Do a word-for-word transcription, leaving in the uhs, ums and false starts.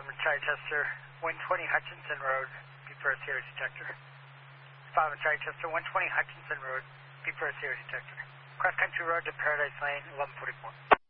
um, Charlie Chester, one twenty Hutchinson Road, be for a series detector. five Charlie Chester, one twenty Hutchinson Road, be for a series detector. Cross Country Road to Paradise Lane, eleven forty-four.